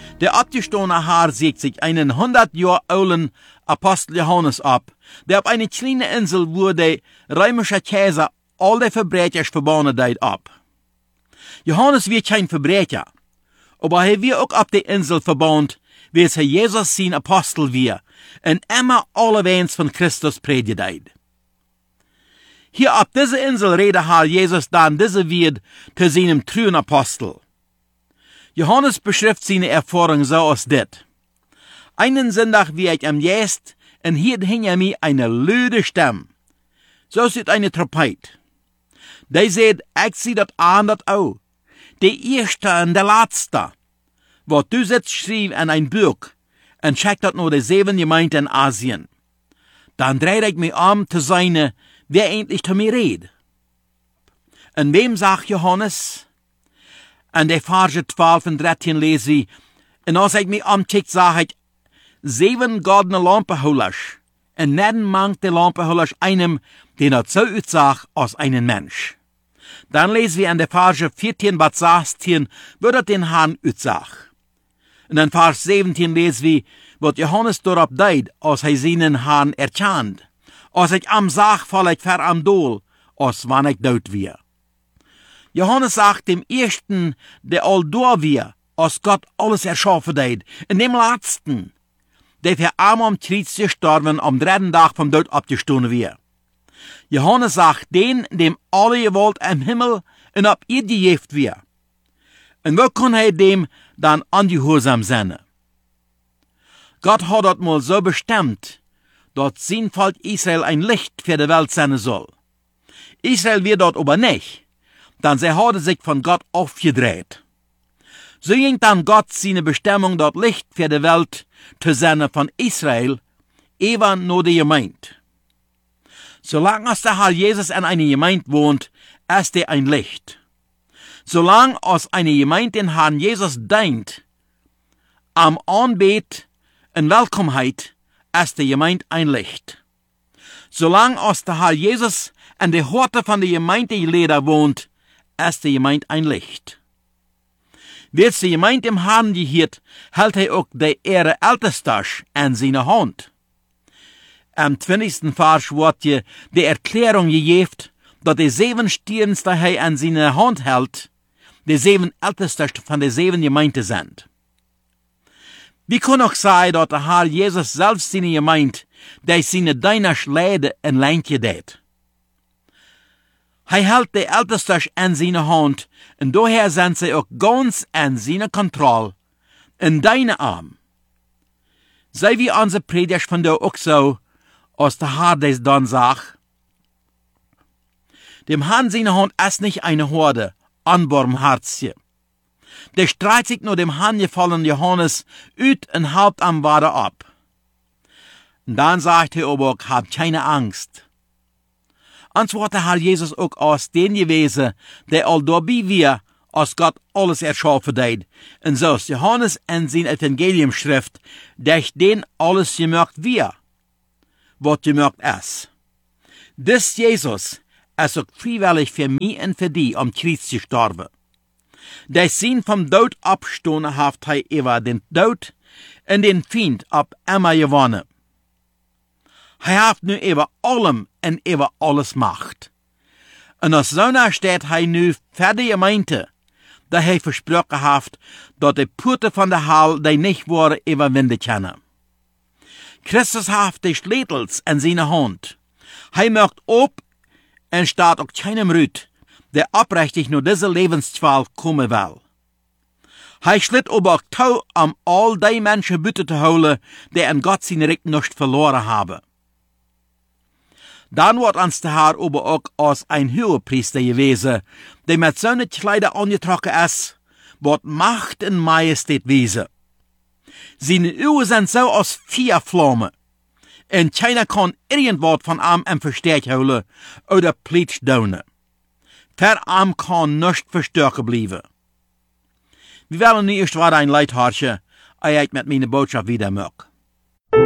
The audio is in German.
Der abgestehene Haar sägt sich einen 100 Jahre alten Apostel Johannes ab, der auf eine kleine Insel, wo der römische Kaiser all die Verbrecher verbannen deed, ab. Johannes wird kein Verbrecher, aber er wird auch auf der Insel verbannt, wie es Jesus sein Apostel wir, und immer alle Wens von Christus predigt. Hier auf dieser Insel redet Herr Jesus dann diese Wort zu seinem treuen Apostel. Johannes beschreibt seine Erfahrung so als dit. Einen Sonntag wie ich am Jest, und hier hing er mir eine laute Stimme. So sieht eine Trompet. Die sagt, ich sehe das an, das auch. Der erste und der letzte. Wo du sitzt, schrieb an ein Buch, und checkt das nur die 7 Gemeinden in Asien. Dann dreht ich mich zu seine, wer endlich zu mir redet. Und wem sagt Johannes? Und der Verse 12 und 13 lese ich, und als ich mich umkickt, sage ich, 7 goldene Lampenholders, und neben mangt der Lampenholders einem, den er so aussah als einen Mensch. Dann lesen wir in der Verse 14 bis 16, wo er den Herrn aussah. Und in Vers 17 lesen wir, was Johannes darauf deed, als er seinen Herrn erkannt. Als ich am sag, fall ich ver am Dol, als wann ich dood wir. Johannes sagt dem ersten, der all da wir, als Gott alles erschaffen deed, in dem letzten, der für arm am Kreuz gestorben, am 3. Tag vom Tod abgestoßen wir. Johannes sagt den, dem alle Gewalt im Himmel und auf ihr gegeben wir. Und wo kann er dem dann angehorsam sein? Gott hat das mal so bestimmt, dass sein Volk Israel ein Licht für die Welt sein soll. Israel wird dort aber nicht, denn sie hat sich von Gott aufgedreht. So ging dann Gott seine Bestimmung, dort Licht für die Welt zu sein von Israel, eben nur die Gemeinde. Solange als der Herr Jesus in einer Gemeinde wohnt, ist er ein Licht. Solange als eine Gemeinde den Herrn Jesus dient, am Anbet und Willkommenheit, ist die Gemeinde ein Licht. Solange als der Herr Jesus in der Horte von der Gemeindeleder wohnt, ist die Gemeinde ein Licht. Wird die Gemeinde im Herrn gehört, hält er auch die Ehre Ältesters in seiner Hand. Am 20. Vers wird je die Erklärung gegeben, dass die 7 Stirns, die er in seiner Hand hält, die 7 Ältesten von den 7 Gemeinden sind. Wie kann auch sein, dass der Herr Jesus selbst seine Gemeinde, der seine Diener Schläde in Leintje deed? Er hält die Ältesten in seiner Hand, und daher sind sie auch ganz in seiner Kontrolle, in deine Arm. Sei wie unsere Predigt von der auch so, als der Herr das dann sagt. Dem Herrn seine Hand ist nicht eine Horde, unbarmherzig. Der streit sich nur dem Herrn gefallen Johannes ut und halbt am Wade ab. Und dann sagt er aber auch, habt keine Angst. Und so hat der Herr Jesus auch aus den gewesen, der all dabei wir, als Gott alles erschaffen deed. Und so ist Johannes in sein Evangeliumschrift, durch den alles gemerkt wir, was gemerkt ist. Das Jesus ist auch freiwillig für mich und für die am Kreuz gestorben. Der Sinn vom Tod abstoßen hat er über den Tod und den Feind ab immer gewonnen. Er hat nu über allem und über alles Macht. Und als so steht er nu für die Gemeinde, da er versprochen hat, dass die Pforten von der Hölle, die nicht waren, überwinden können. Christus hat die Schlätels in seiner Hand. Er macht ob und steht auch keinem Rüt, der abrechtig nur diese Lebensqual kommen will. Er schlitt aber auch tau, all die Menschen Bütte zu holen, die an Gott seine Recht nicht verloren haben. Dann wird uns der Herr aber auch als ein Hohepriester gewesen, der mit seinen Kleider angetroffen ist, wird Macht und Majestät wiesen. Seine Augen sind so als Feuerflammen, und keiner kann irgendwas von ihm im Versteck holen oder Plitsch daunen. Für ihm kann nichts verstärken bleiben. Wir wollen nicht erst ein Leitharsche, ich mit meiner Botschaft wieder mögen.